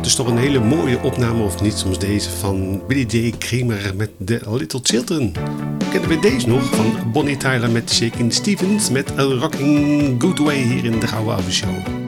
is toch een hele mooie opname, of niet? Soms deze van Billy J. Kramer met The Little Children. Kennen we deze nog van Bonnie Tyler met Shakin' Stevens met A Rocking Good Way hier in de Gouden Ouwe Show.